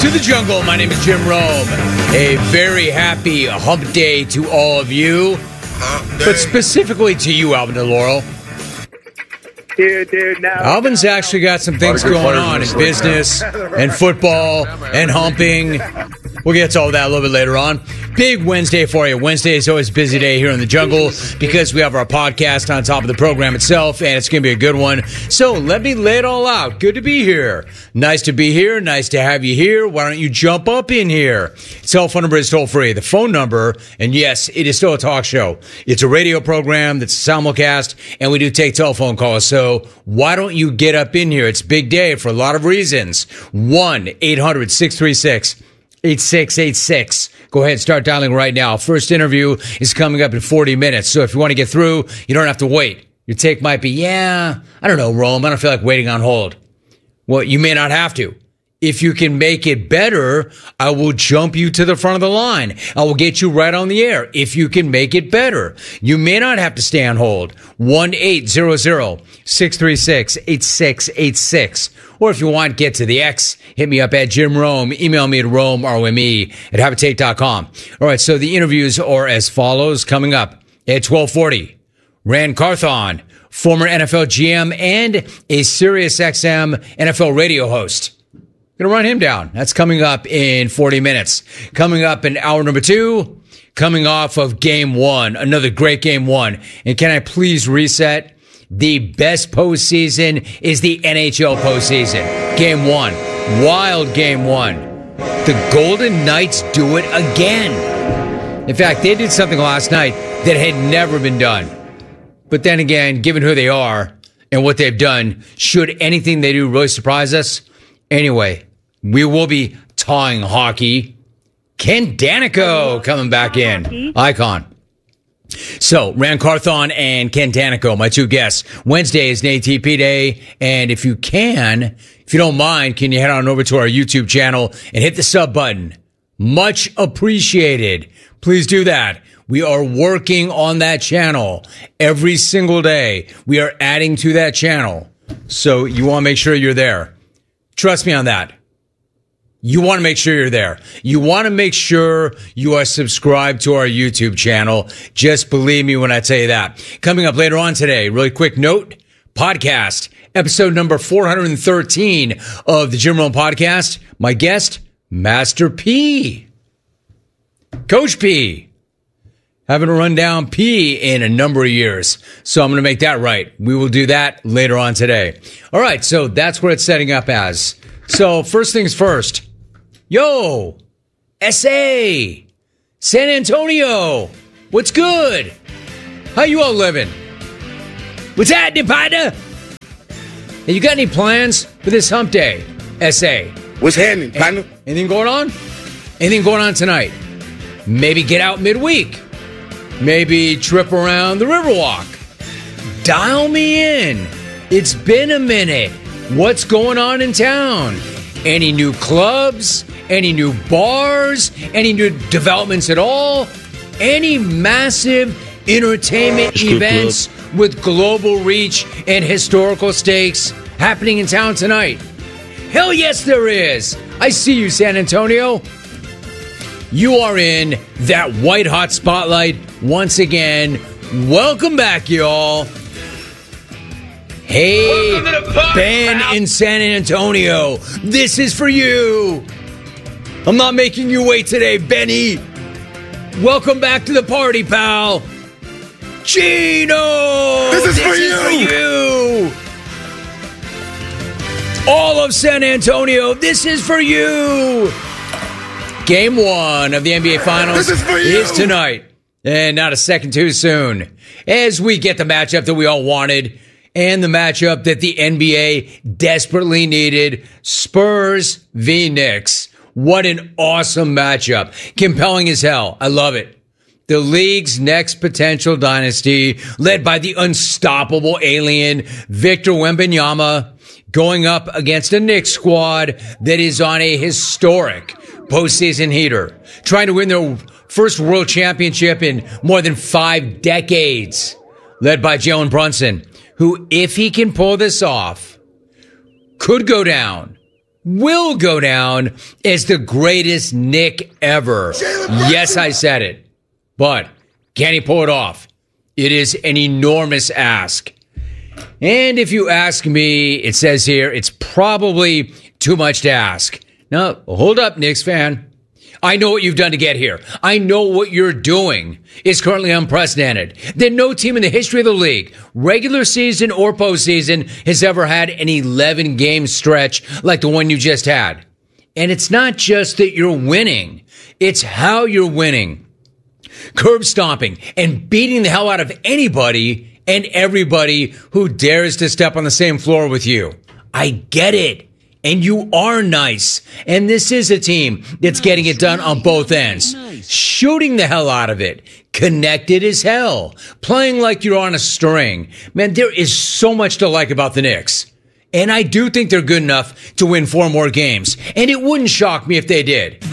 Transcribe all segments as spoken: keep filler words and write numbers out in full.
to the jungle. My name is Jim Rome. A very happy hump day to all of you, but specifically to you, Alvin DeLaurel. Dude, dude, no. Alvin's actually got some things going on in business and football and humping. We'll get to all that a little bit later on. Big Wednesday for you. Wednesday is always a busy day here in the jungle because we have our podcast on top of the program itself, and it's going to be a good one. So let me lay it all out. Good to be here. Nice to be here. Nice to have you here. Why don't you jump up in here? Cell phone number is toll free. The phone number, and yes, it is still a talk show. It's a radio program that's a simulcast, and we do take telephone calls. So why don't you get up in here? It's a big day for a lot of reasons. one eight hundred six three six eight six eight six. Go ahead and start dialing right now. First interview is coming up in forty minutes. So if you want to get through, you don't have to wait. Your take might be, yeah, I don't know, Rome. I don't feel like waiting on hold. Well, you may not have to. If you can make it better, I will jump you to the front of the line. I will get you right on the air. If you can make it better, you may not have to stay on hold. one eight hundred six three six eight six eight six. Or if you want, get to the X, hit me up at Jim Rome. Email me at Rome, R O M E, at habitate dot com. All right, so the interviews are as follows. Coming up at twelve forty, Ran Carthon, former N F L G M and a Sirius X M N F L radio host. Gonna run him down. That's coming up in forty minutes. Coming up in hour number two, coming off of game one, another great game one. And can I please reset? The best postseason is the N H L postseason. Game one. Wild game one. The Golden Knights do it again. In fact, they did something last night that had never been done. But then again, given who they are and what they've done, should anything they do really surprise us? Anyway, we will be talking hockey. Ken Daneyko coming back in. Icon. So, Ran Carthon and Ken Daneyko, my two guests. Wednesday is an A T P day, and if you can, if you don't mind, can you head on over to our YouTube channel and hit the sub button? Much appreciated. Please do that. We are working on that channel every single day. We are adding to that channel. So, you want to make sure you're there. Trust me on that. You want to make sure you're there. You want to make sure you are subscribed to our YouTube channel. Just believe me when I tell you that. Coming up later on today, really quick note, podcast, episode number four hundred thirteen of the Jim Rome Podcast. My guest, Master P. Coach P. Haven't run down P in a number of years. So I'm going to make that right. We will do that later on today. All right, so that's what it's setting up as. So first things first. Yo, S A, San Antonio, what's good? How you all living? What's happening, partner? Hey, you got any plans for this hump day, S A? What's happening, partner? Anything going on? Anything going on tonight? Maybe get out midweek. Maybe trip around the Riverwalk. Dial me in. It's been a minute. What's going on in town? Any new clubs? Any new bars? Any new developments at all? Any massive entertainment events with global reach and historical stakes happening in town tonight? Hell yes, there is. I see you, San Antonio. You are in that white hot spotlight once again. Welcome back, y'all. Hey, Ben in San Antonio, this is for you. I'm not making you wait today, Benny. Welcome back to the party, pal. Chino, this is, this for, is you. for you. All of San Antonio, this is for you. Game one of the N B A Finals this is, for you. is tonight. And not a second too soon. As we get the matchup that we all wanted and the matchup that the N B A desperately needed, Spurs v Knicks. What an awesome matchup. Compelling as hell. I love it. The league's next potential dynasty, led by the unstoppable alien Victor Wembanyama, going up against a Knicks squad that is on a historic postseason heater, trying to win their first world championship in more than five decades, led by Jalen Brunson, who, if he can pull this off, could go down will go down as the greatest Knick ever. Yes, I said it. But can he pull it off? It is an enormous ask. And if you ask me, it says here, it's probably too much to ask. Now, hold up, Knicks fan. I know what you've done to get here. I know what you're doing is currently unprecedented. That no team in the history of the league, regular season or postseason, has ever had an eleven-game stretch like the one you just had. And it's not just that you're winning. It's how you're winning. Curb stomping and beating the hell out of anybody and everybody who dares to step on the same floor with you. I get it. And you are nice. And this is a team that's getting it done on both ends. Shooting the hell out of it. Connected as hell. Playing like you're on a string. Man, there is so much to like about the Knicks. And I do think they're good enough to win four more games. And it wouldn't shock me if they did.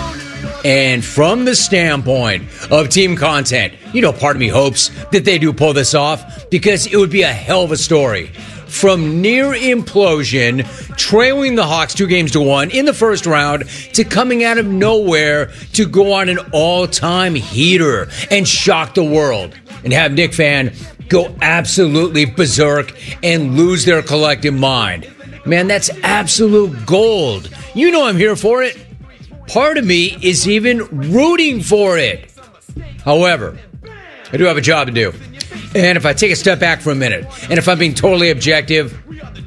And from the standpoint of team content, you know, part of me hopes that they do pull this off because it would be a hell of a story. From near implosion, trailing the Hawks two games to one in the first round, to coming out of nowhere to go on an all-time heater and shock the world and have Knick fan go absolutely berserk and lose their collective mind. Man, that's absolute gold. You know I'm here for it. Part of me is even rooting for it. However, I do have a job to do. And if I take a step back for a minute, and if I'm being totally objective,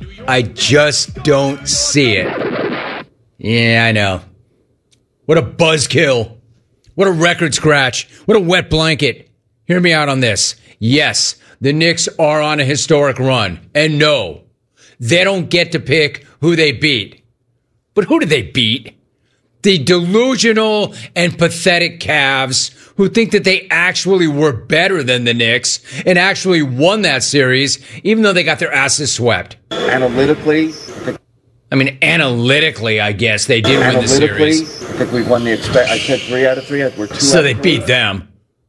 I just don't see it. Yeah, I know. What a buzzkill. What a record scratch. What a wet blanket. Hear me out on this. Yes, the Knicks are on a historic run. And no, they don't get to pick who they beat. But who did they beat? The delusional and pathetic Cavs who think that they actually were better than the Knicks and actually won that series, even though they got their asses swept. Analytically, I mean, analytically, I guess they did win the series. I think we won the expect. I said three out of three. We're two. So out they of three. beat them.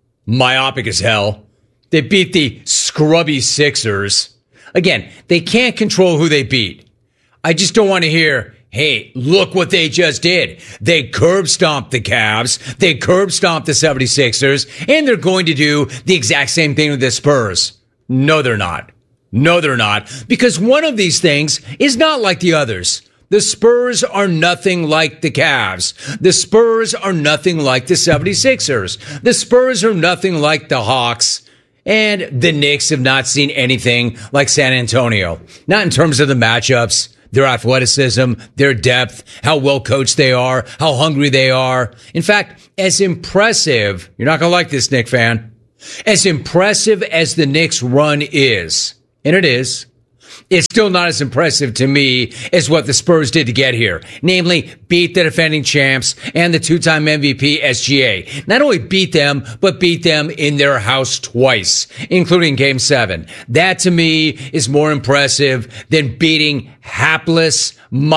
Myopic as hell. They beat the scrubby Sixers. Again, they can't control who they beat. I just don't want to hear, hey, look what they just did. They curb stomped the Cavs. They curb stomped the seventy-sixers. And they're going to do the exact same thing with the Spurs. No, they're not. No, they're not. Because one of these things is not like the others. The Spurs are nothing like the Cavs. The Spurs are nothing like the seventy-sixers. The Spurs are nothing like the Hawks. And the Knicks have not seen anything like San Antonio. Not in terms of the matchups, their athleticism, their depth, how well coached they are, how hungry they are. In fact, as impressive, you're not going to like this, Knick fan, as impressive as the Knicks run is, and it is, it's still not as impressive to me as what the Spurs did to get here. Namely, beat the defending champs and the two-time M V P S G A. Not only beat them, but beat them in their house twice, including Game seven. That, to me, is more impressive than beating hapless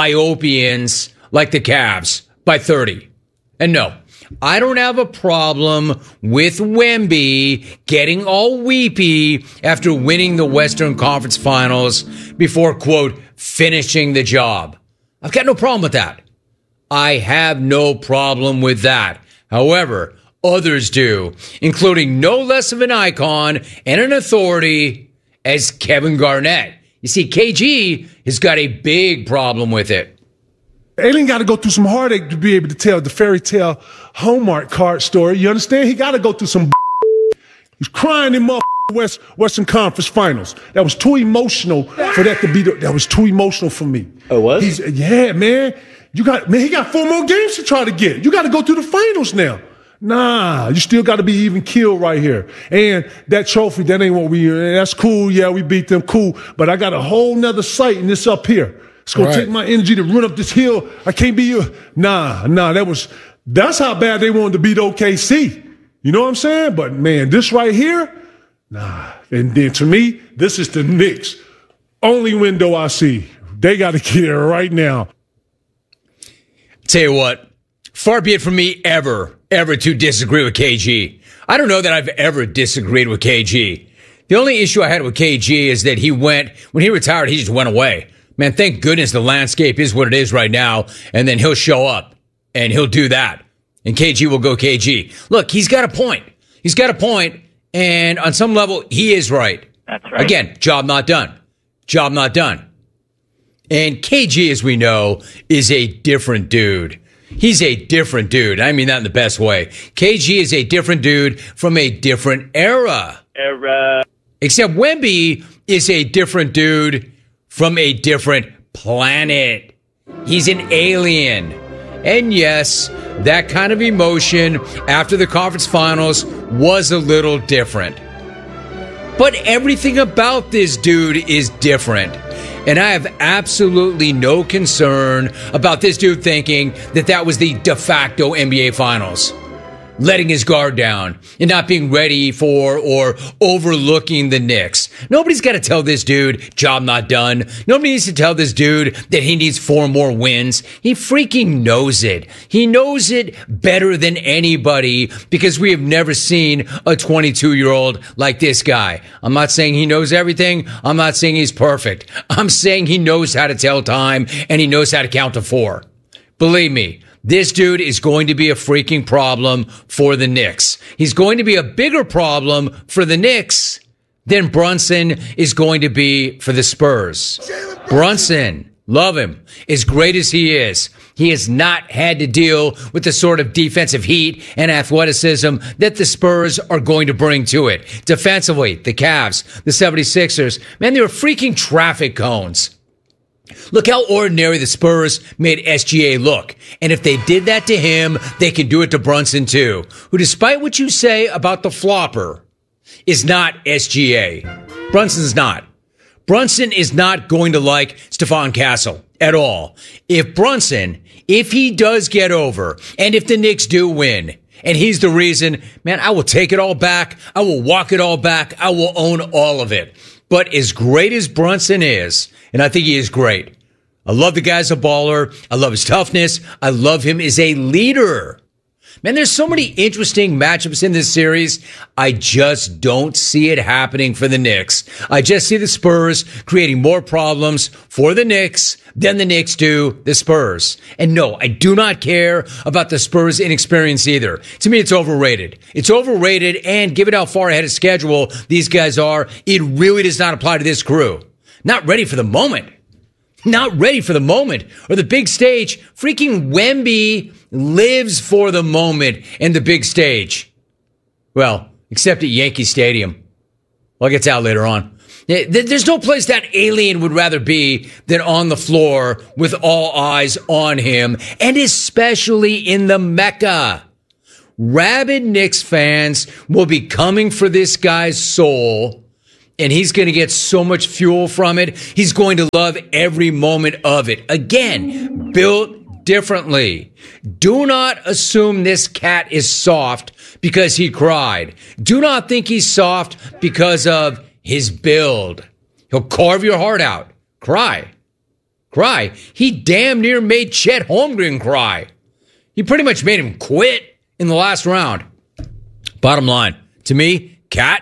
Myopians like the Cavs by thirty. And no, I don't have a problem with Wemby getting all weepy after winning the Western Conference Finals before, quote, finishing the job. I've got no problem with that. I have no problem with that. However, others do, including no less of an icon and an authority as Kevin Garnett. You see, K G has got a big problem with it. Alien got to go through some heartache to be able to tell the fairy tale Hallmark card story. You understand? He got to go through some. He's crying in mother West Western Conference Finals. That was too emotional for that to be. The, that was too emotional for me. Oh, was? He's, yeah, man. You got man. He got four more games to try to get. You got to go through the finals now. Nah, you still got to be even killed right here. And that trophy, that ain't what we. That's cool. Yeah, we beat them. Cool. But I got a whole nother sight in this up here. It's going right. to take my energy to run up this hill. I can't be you. Nah, nah, that was, that's how bad they wanted to beat O K C. You know what I'm saying? But man, this right here, nah. And then to me, this is the Knicks' only window I see. They got to get it right now. Tell you what, far be it from me ever, ever to disagree with K G. I don't know that I've ever disagreed with K G. The only issue I had with K G is that he went, when he retired, he just went away. Man, thank goodness the landscape is what it is right now, and then he'll show up, and he'll do that, and K G will go K G. Look, he's got a point. He's got a point, and on some level, he is right. That's right. Again, job not done. Job not done. And K G, as we know, is a different dude. He's a different dude. I mean that in the best way. K G is a different dude from a different era. Era. Except Wemby is a different dude from a different planet. He's an alien. And yes, that kind of emotion after the conference finals was a little different. But everything about this dude is different. And I have absolutely no concern about this dude thinking that that was the de facto N B A Finals. Letting his guard down and not being ready for or overlooking the Knicks. Nobody's got to tell this dude, job not done. Nobody needs to tell this dude that he needs four more wins. He freaking knows it. He knows it better than anybody because we have never seen a twenty-two-year-old like this guy. I'm not saying he knows everything. I'm not saying he's perfect. I'm saying he knows how to tell time and he knows how to count to four. Believe me. This dude is going to be a freaking problem for the Knicks. He's going to be a bigger problem for the Knicks than Brunson is going to be for the Spurs. Brunson, love him. As great as he is, he has not had to deal with the sort of defensive heat and athleticism that the Spurs are going to bring to it. Defensively, the Cavs, the seventy-sixers, man, they were freaking traffic cones. Look how ordinary the Spurs made S G A look. And if they did that to him, they can do it to Brunson too, who, despite what you say about the flopper, is not S G A. Brunson's not. Brunson is not going to like Stephon Castle at all. If Brunson, if he does get over, and if the Knicks do win, and he's the reason, man, I will take it all back. I will walk it all back. I will own all of it. But as great as Brunson is, and I think he is great, I love the guy as a baller. I love his toughness. I love him as a leader. Man, there's so many interesting matchups in this series. I just don't see it happening for the Knicks. I just see the Spurs creating more problems for the Knicks than the Knicks do the Spurs. And no, I do not care about the Spurs' inexperience either. To me, it's overrated. It's overrated, and given how far ahead of schedule these guys are, it really does not apply to this crew. Not ready for the moment. Not ready for the moment or the big stage. Freaking Wemby lives for the moment and the big stage. Well, except at Yankee Stadium. Well, I'll get to that later on. There's no place that alien would rather be than on the floor with all eyes on him, and especially in the Mecca. Rabid Knicks fans will be coming for this guy's soul, and he's going to get so much fuel from it. He's going to love every moment of it. Again, built differently. Do not assume this cat is soft because he cried. Do not think he's soft because of his build. He'll carve your heart out. Cry. Cry. He damn near made Chet Holmgren cry. He pretty much made him quit in the last round. Bottom line, to me, Cat,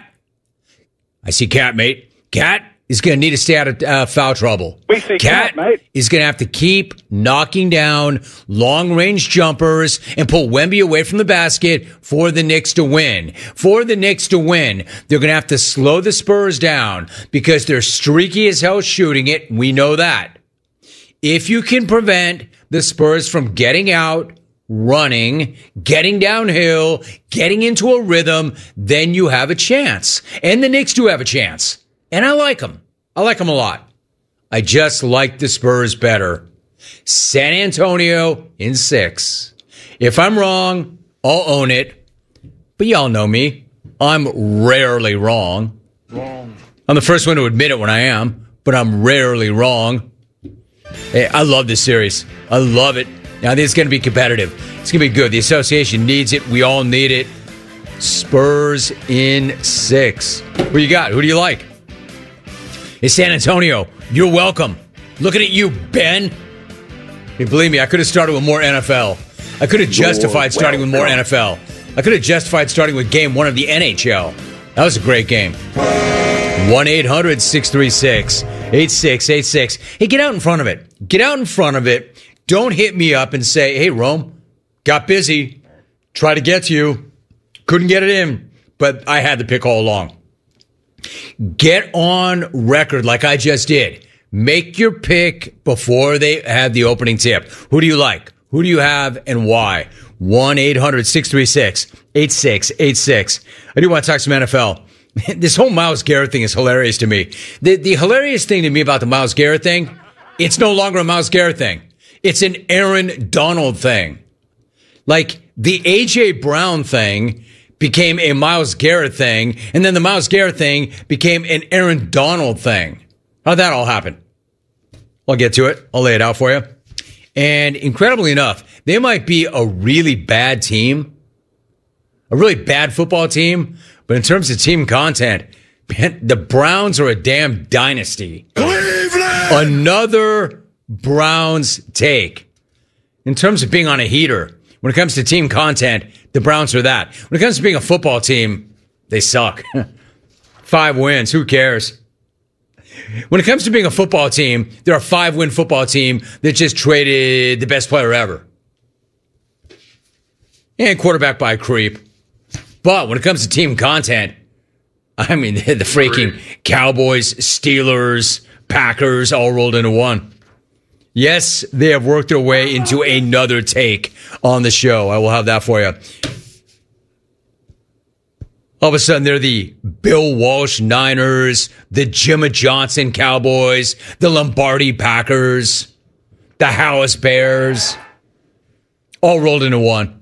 I see Cat, mate. Cat is going to need to stay out of uh, foul trouble. We see Cat, mate. Is going to have to keep knocking down long-range jumpers and pull Wemby away from the basket for the Knicks to win. For the Knicks to win, they're going to have to slow the Spurs down because they're streaky as hell shooting it. We know that. If you can prevent the Spurs from getting out, running, getting downhill, getting into a rhythm, then you have a chance. And the Knicks do have a chance. And I like them. I like them a lot. I just like the Spurs better. San Antonio in six. If I'm wrong, I'll own it. But y'all know me. I'm rarely wrong. Wrong. I'm the first one to admit it when I am, but I'm rarely wrong. Hey, I love this series. I love it. Now, I think it's going to be competitive. It's going to be good. The association needs it. We all need it. Spurs in six. Who you got? Who do you like? It's San Antonio. You're welcome. Looking at you, Ben. Hey, believe me, I could have started with more N F L. I could have justified starting with more N F L. I could have justified starting with game one of the N H L. That was a great game. one eight hundred six three six eight six eight six. Hey, get out in front of it. Get out in front of it. Don't hit me up and say, hey, Rome, got busy. Try to get to you. Couldn't get it in, but I had the pick all along. Get on record like I just did. Make your pick before they have the opening tip. Who do you like? Who do you have and why? one eight hundred six three six eight six eight six. I do want to talk some N F L. This whole Myles Garrett thing is hilarious to me. The, the hilarious thing to me about the Myles Garrett thing, it's no longer a Myles Garrett thing. It's an Aaron Donald thing. Like the A J Brown thing became a Myles Garrett thing, and then the Myles Garrett thing became an Aaron Donald thing. How'd that all happen? I'll get to it. I'll lay it out for you. And incredibly enough, they might be a really bad team, a really bad football team, but in terms of team content, the Browns are a damn dynasty. Cleveland! Another Browns take. In terms of being on a heater, when it comes to team content, the Browns are that. When it comes to being a football team, they suck. Five wins, who cares? When it comes to being a football team, they're a five-win football team that just traded the best player ever. And quarterback by a creep. But when it comes to team content, I mean, the freaking Cowboys, Steelers, Packers all rolled into one. Yes, they have worked their way into another take on the show. I will have that for you. All of a sudden, they're the Bill Walsh Niners, the Jimmy Johnson Cowboys, the Lombardi Packers, the House Bears, all rolled into one.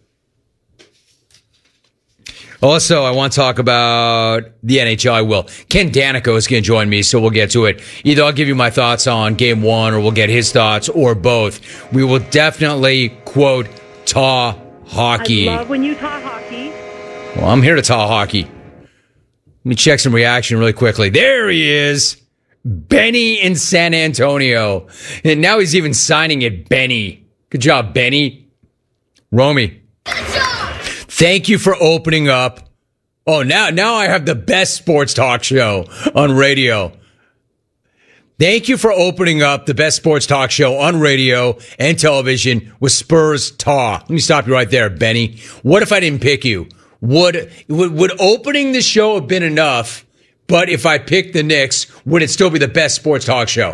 Also, I want to talk about the N H L. I will. Ken Danico is going to join me, so we'll get to it. Either I'll give you my thoughts on game one, or we'll get his thoughts, or both. We will definitely, quote, taw hockey. I love when you talk hockey. Well, I'm here to talk hockey. Let me check some reaction really quickly. There he is. Benny in San Antonio. And now he's even signing it Benny. Good job, Benny. Romy. Good job. Thank you for opening up. Oh, now, now I have the best sports talk show on radio. Thank you for opening up the best sports talk show on radio and television with Spurs Talk. Let me stop you right there, Benny. What if I didn't pick you? Would, would would opening the show have been enough, but if I picked the Knicks, would it still be the best sports talk show?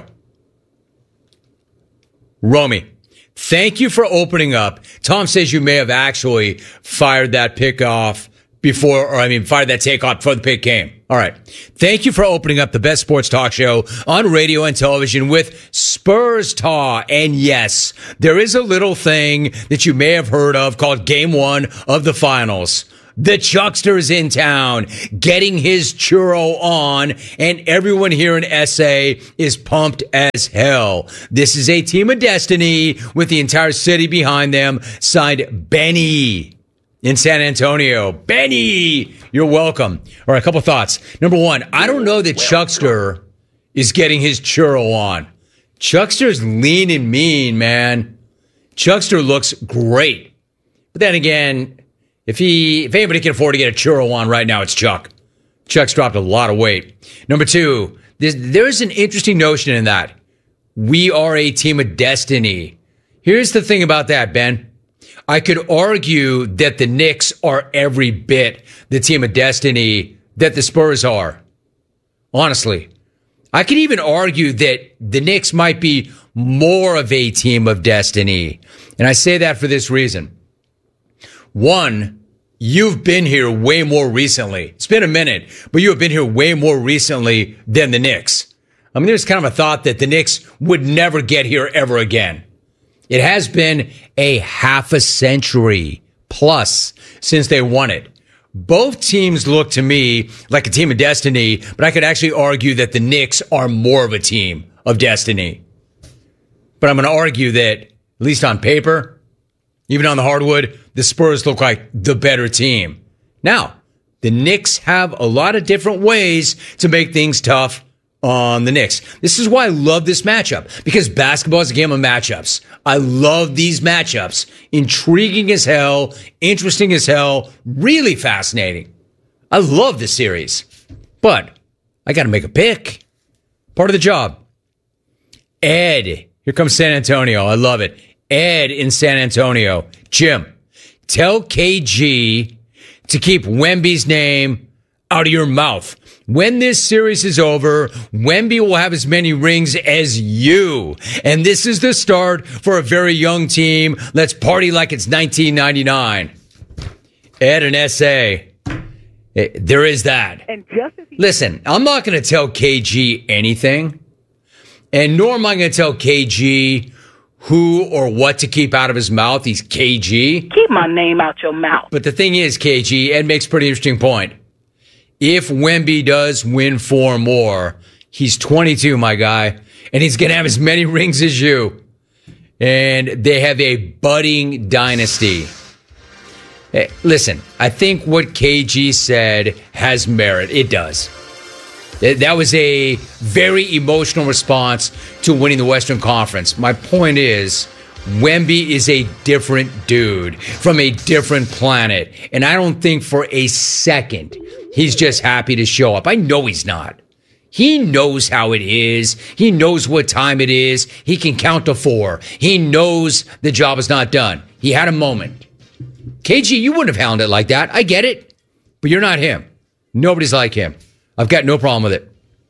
Romy, thank you for opening up. Tom says you may have actually fired that pick off before, or I mean, fired that take off before the pick came. All right. Thank you for opening up the best sports talk show on radio and television with Spurs Talk. And yes, there is a little thing that you may have heard of called Game One of the Finals. The Chuckster's in town, getting his churro on, and everyone here in S A is pumped as hell. This is a team of destiny with the entire city behind them, signed Benny in San Antonio. Benny, you're welcome. All right, a couple thoughts. Number one, I don't know that Chuckster is getting his churro on. Chuckster's lean and mean, man. Chuckster looks great. But then again, If he, if anybody can afford to get a churro on right now, it's Chuck. Chuck's dropped a lot of weight. Number two, there's, there's an interesting notion in that. We are a team of destiny. Here's the thing about that, Ben. I could argue that the Knicks are every bit the team of destiny that the Spurs are. Honestly. I could even argue that the Knicks might be more of a team of destiny. And I say that for this reason. One, you've been here way more recently. It's been a minute, but you have been here way more recently than the Knicks. I mean, there's kind of a thought that the Knicks would never get here ever again. It has been a half a century plus since they won it. Both teams look to me like a team of destiny, but I could actually argue that the Knicks are more of a team of destiny. But I'm going to argue that, at least on paper, even on the hardwood, the Spurs look like the better team. Now, the Knicks have a lot of different ways to make things tough on the Knicks. This is why I love this matchup, because basketball is a game of matchups. I love these matchups. Intriguing as hell, interesting as hell, really fascinating. I love this series. But I got to make a pick. Part of the job. Ed, here comes San Antonio. I love it. Ed in San Antonio. Jim, tell K G to keep Wemby's name out of your mouth. When this series is over, Wemby will have as many rings as you. And this is the start for a very young team. Let's party like it's nineteen ninety-nine. Ed and S A. There is that. And just as he- Listen, I'm not going to tell K G anything. And nor am I going to tell K G who or what to keep out of his mouth. He's K G. Keep my name out your mouth. But the thing is, K G, Ed makes a pretty interesting point. If Wemby does win four more, he's twenty-two, my guy, and he's going to have as many rings as you. And they have a budding dynasty. Hey, listen, I think what K G said has merit. It does. That was a very emotional response to winning the Western Conference. My point is, Wemby is a different dude from a different planet. And I don't think for a second he's just happy to show up. I know he's not. He knows how it is. He knows what time it is. He can count to four. He knows the job is not done. He had a moment. K G, you wouldn't have handled it like that. I get it. But you're not him. Nobody's like him. I've got no problem with it.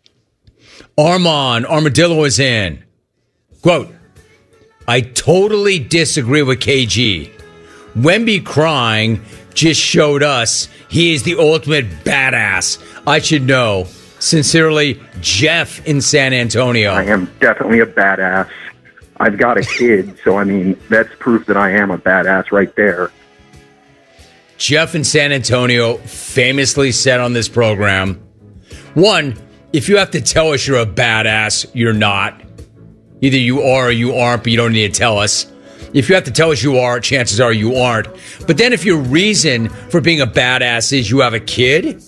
Armand Armadillo is in. Quote, I totally disagree with K G. Wemby crying just showed us he is the ultimate badass. I should know. Sincerely, Jeff in San Antonio. I am definitely a badass. I've got a kid, so I mean, that's proof that I am a badass right there. Jeff in San Antonio famously said on this program, one, if you have to tell us you're a badass, you're not. Either you are or you aren't, but you don't need to tell us. If you have to tell us you are, chances are you aren't. But then if your reason for being a badass is you have a kid,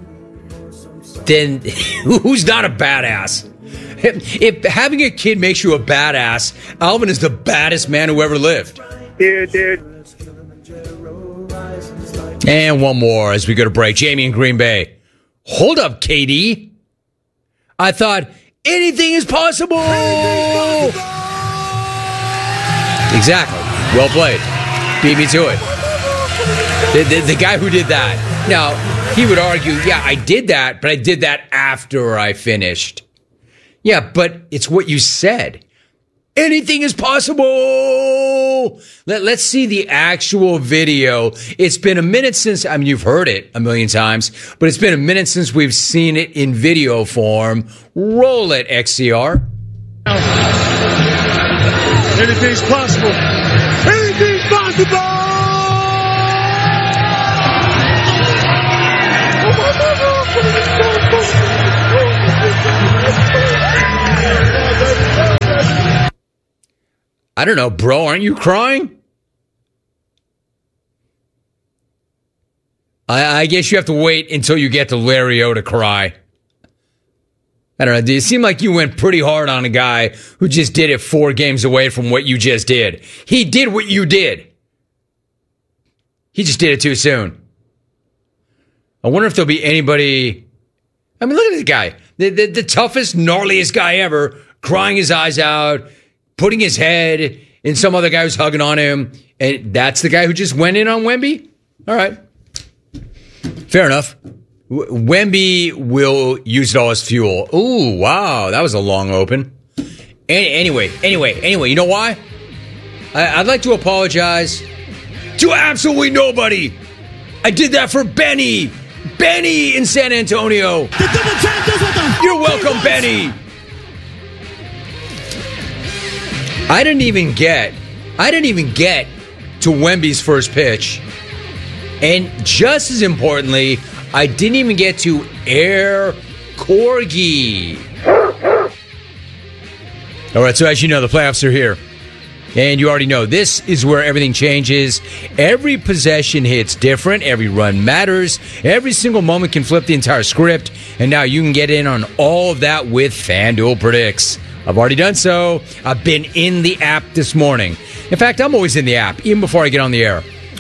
then who's not a badass? If, if having a kid makes you a badass, Alvin is the baddest man who ever lived. Dude, dude. And one more as we go to break. Jamie in Green Bay. Hold up, K D. I thought anything is possible. Exactly. Well played. Beat me to it. The, the, the guy who did that. Now, he would argue, yeah, I did that, but I did that after I finished. Yeah, but it's what you said. Anything is possible. Let, let's see the actual video. It's been a minute since, I mean, you've heard it a million times, but it's been a minute since we've seen it in video form. Roll it, X C R. Anything's possible. Anything's possible. I don't know, bro. Aren't you crying? I, I guess you have to wait until you get to Larry O to cry. I don't know. It seemed like you went pretty hard on a guy who just did it four games away from what you just did. He did what you did. He just did it too soon. I wonder if there'll be anybody. I mean, look at this guy. The, the, the toughest, gnarliest guy ever, crying his eyes out, putting his head in some other guy who's hugging on him. And that's the guy who just went in on Wemby? All right. Fair enough. W- Wemby will use it all as fuel. Ooh, wow. That was a long open. Any- anyway, anyway, anyway, you know why? I- I'd like to apologize to absolutely nobody. I did that for Benny. Benny in San Antonio. You're welcome, Benny. I didn't even get, I didn't even get to Wemby's first pitch. And just as importantly, I didn't even get to Air Corgi. All right, so as you know, the playoffs are here. And you already know, this is where everything changes. Every possession hits different. Every run matters. Every single moment can flip the entire script. And now you can get in on all of that with FanDuel Predicts. I've already done so. I've been in the app this morning. In fact, I'm always in the app, even before I get on the air.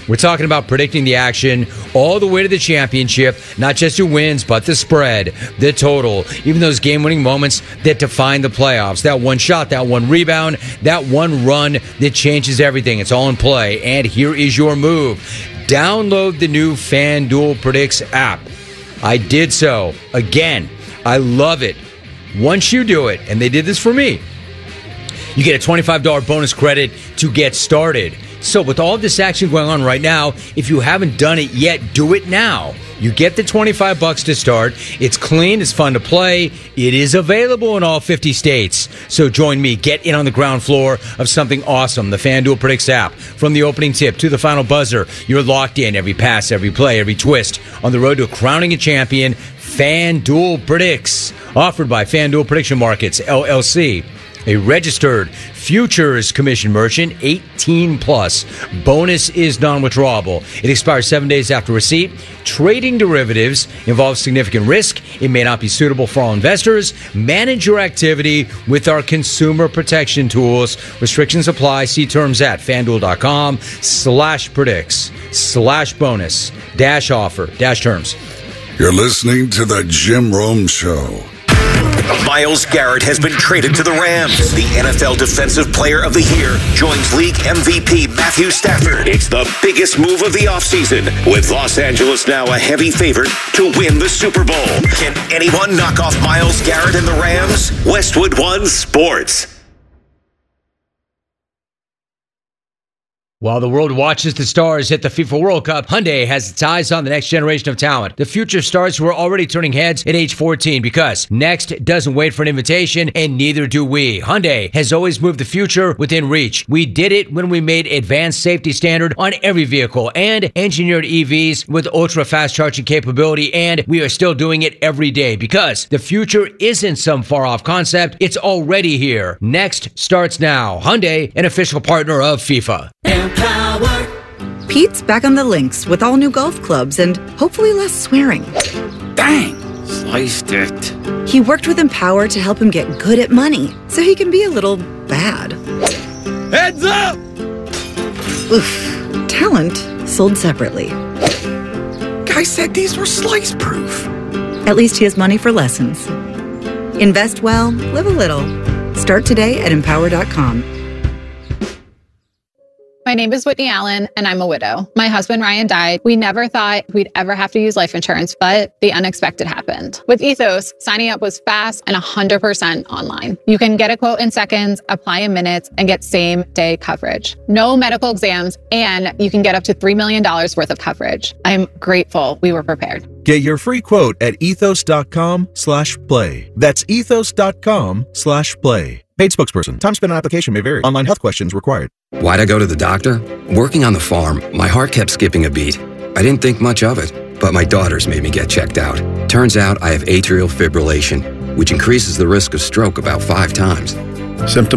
We're talking about predicting the action all the way to the championship, not just who wins, but the spread, the total, even those game-winning moments that define the playoffs. That one shot, that one rebound, that one run that changes everything. It's all in play. And here is your move. Download the new FanDuel Predicts app. I did so. Again, I love it. Once you do it, and they did this for me, you get a twenty-five dollars bonus credit to get started. So with all this action going on right now, if you haven't done it yet, do it now. You get the twenty-five bucks to start. It's clean. It's fun to play. It is available in all fifty states. So join me. Get in on the ground floor of something awesome. The FanDuel Predicts app. From the opening tip to the final buzzer, you're locked in. Every pass, every play, every twist. On the road to crowning a champion, FanDuel Predicts. Offered by FanDuel Prediction Markets, L L C. A registered futures commission merchant, eighteen plus. Bonus is non-withdrawable. It expires seven days after receipt. Trading derivatives involves significant risk. It may not be suitable for all investors. Manage your activity with our consumer protection tools. Restrictions apply. See terms at FanDuel.com slash predicts slash bonus dash offer dash terms. You're listening to the Jim Rome Show. Myles Garrett has been traded to the Rams. The N F L Defensive Player of the Year joins league M V P Matthew Stafford. It's the biggest move of the offseason, with Los Angeles now a heavy favorite to win the Super Bowl. Can anyone knock off Myles Garrett and the Rams? Westwood One Sports. While the world watches the stars hit the FIFA World Cup, Hyundai has its eyes on the next generation of talent. The future stars who are already turning heads at age fourteen, because next doesn't wait for an invitation, and neither do we. Hyundai has always moved the future within reach. We did it when we made advanced safety standard on every vehicle and engineered E Vs with ultra-fast charging capability, and we are still doing it every day, because the future isn't some far-off concept. It's already here. Next starts now. Hyundai, an official partner of FIFA. Pete's back on the links with all new golf clubs and hopefully less swearing. Dang, sliced it. He worked with Empower to help him get good at money so he can be a little bad. Heads up! Oof. Talent sold separately. Guy said these were slice proof. At least he has money for lessons. Invest well, live a little. Start today at empower dot com. My name is Whitney Allen, and I'm a widow. My husband, Ryan, died. We never thought we'd ever have to use life insurance, but the unexpected happened. With Ethos, signing up was fast and one hundred percent online. You can get a quote in seconds, apply in minutes, and get same-day coverage. No medical exams, and you can get up to three million dollars worth of coverage. I'm grateful we were prepared. Get your free quote at ethos.com slash play. That's ethos.com slash play. Paid spokesperson. Time spent on application may vary. Online health questions required. Why'd I go to the doctor? Working on the farm, my heart kept skipping a beat. I didn't think much of it, but my daughters made me get checked out. Turns out I have atrial fibrillation, which increases the risk of stroke about five times. Symptoms